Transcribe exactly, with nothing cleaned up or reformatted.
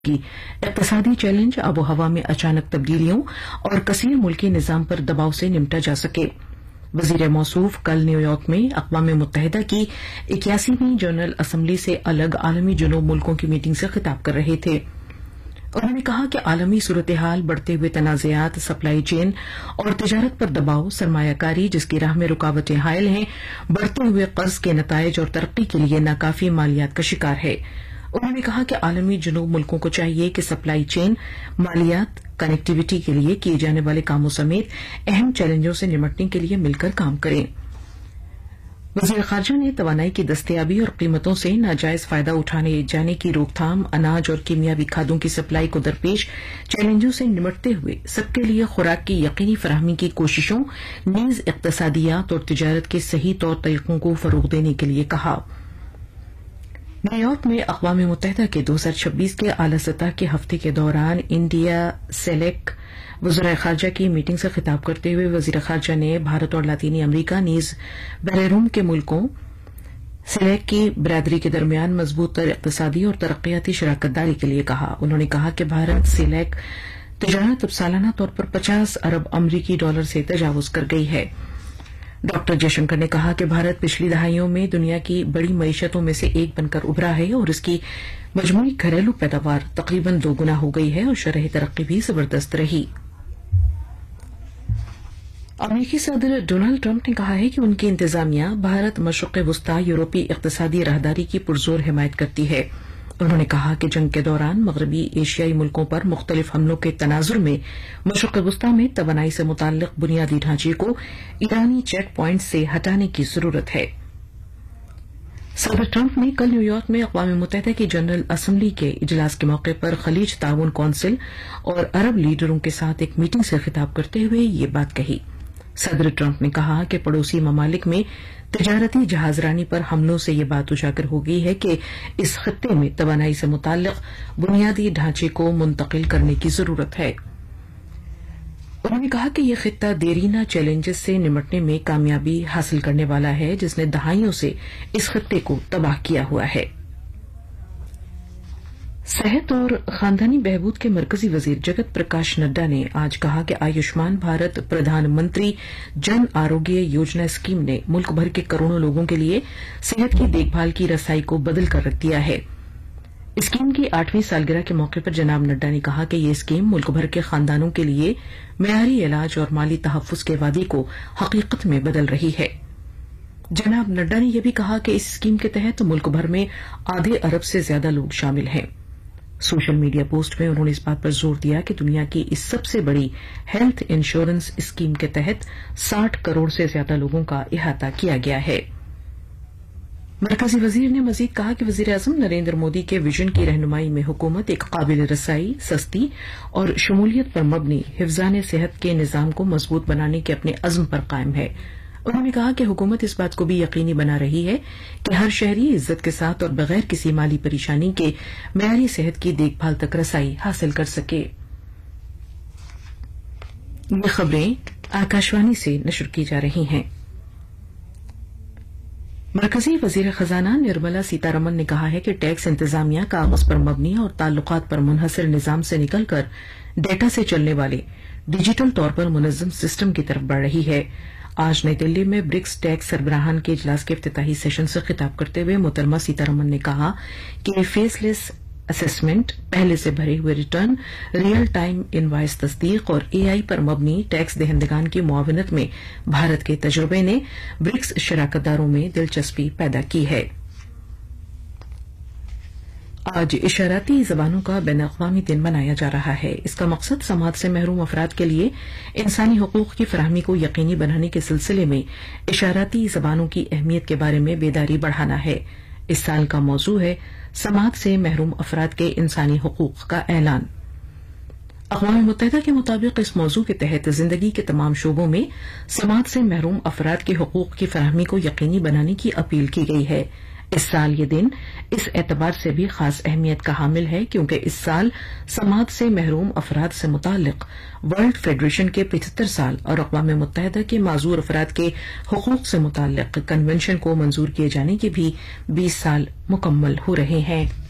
की اقتصادی چیلنج آب و ہوا میں اچانک تبدیلیوں اور کثیر ملکی نظام پر دباؤ سے نمٹا جا سکے۔ وزیر موصوف کل نیو یارک میں اقوام متحدہ کی اکیاسیویں جنرل اسمبلی سے الگ عالمی جنوب ملکوں کی میٹنگ سے خطاب کر رہے تھے۔ انہوں نے کہا کہ عالمی صورتحال، بڑھتے ہوئے تنازعات، سپلائی چین اور تجارت پر دباؤ، سرمایہ کاری جس کی راہ میں رکاوٹیں حائل ہیں، بڑھتے ہوئے قرض کے نتائج اور ترقی کے لیے ناکافی مالیات کا شکار ہے۔ انہوں نے کہا کہ عالمی جنوب ملکوں کو چاہیے کہ سپلائی چین، مالیات، کنیکٹیویٹی کے لیے کیے جانے والے کاموں سمیت اہم چیلنجوں سے نمٹنے کے لیے مل کر کام کریں۔ وزیر خارجہ نے توانائی کی دستیابی اور قیمتوں سے ناجائز فائدہ اٹھانے جانے کی روک تھام، اناج اور کیمیاوی کھادوں کی سپلائی کو درپیش چیلنجوں سے نمٹتے ہوئے سب کے لیے خوراک کی یقینی فراہمی کی کوششوں، نیز اقتصادیات اور تجارت کے صحیح طور طریقوں کو فروغ دینے کے لیے کہا۔ نیو یارک میں اقوام متحدہ کے دو ہزار چھبیس کے اعلی سطح کے ہفتے کے دوران انڈیا سیلیک وزرائے خارجہ کی میٹنگ سے خطاب کرتے ہوئے وزیر خارجہ نے بھارت اور لاطینی امریکہ نیز بیرون کے ملکوں سیلیک کی برادری کے درمیان مضبوط تر اقتصادی اور ترقیاتی شراکت داری کے لیے کہا۔ انہوں نے کہا کہ بھارت سیلیک تجارت اب سالانہ طور پر پچاس ارب امریکی ڈالر سے تجاوز کر گئی ہے۔ ڈاکٹر جے شنکر نے کہا کہ بھارت پچھلی دہائیوں میں دنیا کی بڑی معیشتوں میں سے ایک بن کر ابھرا ہے اور اس کی مجموعی گھریلو پیداوار تقریباً دو گنا ہو گئی ہے اور شرح ترقی بھی زبردست رہی۔ امریکی صدر ڈونلڈ ٹرمپ نے کہا ہے کہ ان کی انتظامیہ بھارت مشرق وسطی یورپی اقتصادی راہداری کی پرزور حمایت کرتی ہے۔ انہوں نے کہا کہ جنگ کے دوران مغربی ایشیائی ملکوں پر مختلف حملوں کے تناظر میں مشرق وسطی میں توانائی سے متعلق بنیادی ڈھانچے کو ایرانی چیک پوائنٹ سے ہٹانے کی ضرورت ہے۔ صدر ٹرمپ نے کل نیو یارک میں اقوام متحدہ کی جنرل اسمبلی کے اجلاس کے موقع پر خلیج تعاون کونسل اور عرب لیڈروں کے ساتھ ایک میٹنگ سے خطاب کرتے ہوئے یہ بات کہی۔ صدر ٹرمپ نے کہا کہ پڑوسی ممالک میں تجارتی جہاز رانی پر حملوں سے یہ بات اجاگر ہو گئی ہے کہ اس خطے میں توانائی سے متعلق بنیادی ڈھانچے کو منتقل کرنے کی ضرورت ہے۔ انہوں نے کہا کہ یہ خطہ دیرینہ چیلنجز سے نمٹنے میں کامیابی حاصل کرنے والا ہے جس نے دہائیوں سے اس خطے کو تباہ کیا ہوا ہے۔ صحت اور خاندانی بہبود کے مرکزی وزیر جگت پرکاش نڈا نے آج کہا کہ آیوشمان بھارت پردھان منتری جن آروگیہ یوجنا اسکیم نے ملک بھر کے کروڑوں لوگوں کے لیے صحت کی دیکھ بھال کی رسائی کو بدل کر رکھ دیا ہے۔ اسکیم کی آٹھویں سالگرہ کے موقع پر جناب نڈا نے کہا کہ یہ اسکیم ملک بھر کے خاندانوں کے لیے معیاری علاج اور مالی تحفظ کے وعدے کو حقیقت میں بدل رہی ہے۔ جناب نڈا نے یہ بھی کہا کہ اس اسکیم کے تحت ملک بھر میں آدھے ارب سے زیادہ لوگ شامل ہیں۔ سوشل میڈیا پوسٹ میں انہوں نے اس بات پر زور دیا کہ دنیا کی اس سب سے بڑی ہیلتھ انشورنس اسکیم کے تحت ساٹھ کروڑ سے زیادہ لوگوں کا احاطہ کیا گیا ہے۔ مرکزی وزیر نے مزید کہا کہ وزیر اعظم نریندر مودی کے ویژن کی رہنمائی میں حکومت ایک قابل رسائی، سستی اور شمولیت پر مبنی حفظان صحت کے نظام کو مضبوط بنانے کے اپنے عزم پر قائم ہے۔ انہوں نے کہا کہ حکومت اس بات کو بھی یقینی بنا رہی ہے کہ ہر شہری عزت کے ساتھ اور بغیر کسی مالی پریشانی کے معیاری صحت کی دیکھ بھال تک رسائی حاصل کر سکے۔ یہ خبریں آکاشوانی سے نشر کی جا رہی ہیں۔ مرکزی وزیر خزانہ نرملا سیتا رمن نے کہا ہے کہ ٹیکس انتظامیہ کاغذ پر مبنی اور تعلقات پر منحصر نظام سے نکل کر ڈیٹا سے چلنے والے ڈیجیٹل طور پر منظم سسٹم کی طرف بڑھ رہی ہے۔ آج نئی دلی میں برکس ٹیکس سربراہان کے اجلاس کے افتتاحی سیشن سے خطاب کرتے ہوئے محترمہ سیتا رمن نے کہا کہ فیس لیس اسسمنٹ، پہلے سے بھرے ہوئے ریٹرن، ریئل ٹائم انوائس تصدیق اور اے آئی پر مبنی ٹیکس دہندگان کی معاونت میں بھارت کے تجربے نے برکس شراکت داروں میں دلچسپی پیدا کی ہے۔ آج اشاراتی زبانوں کا بین الاقوامی دن منایا جا رہا ہے۔ اس کا مقصد سماج سے محروم افراد کے لیے انسانی حقوق کی فراہمی کو یقینی بنانے کے سلسلے میں اشاراتی زبانوں کی اہمیت کے بارے میں بیداری بڑھانا ہے۔ اس سال کا موضوع ہے سماج سے محروم افراد کے انسانی حقوق کا اعلان۔ اقوام متحدہ کے مطابق اس موضوع کے تحت زندگی کے تمام شعبوں میں سماج سے محروم افراد کے حقوق کی فراہمی کو یقینی بنانے کی اپیل کی گئی ہے۔ اس سال یہ دن اس اعتبار سے بھی خاص اہمیت کا حامل ہے کیونکہ اس سال سماج سے محروم افراد سے متعلق ورلڈ فیڈریشن کے پچہتر سال اور اقوام متحدہ کے معذور افراد کے حقوق سے متعلق کنونشن کو منظور کیے جانے کے بھی بیس سال مکمل ہو رہے ہیں۔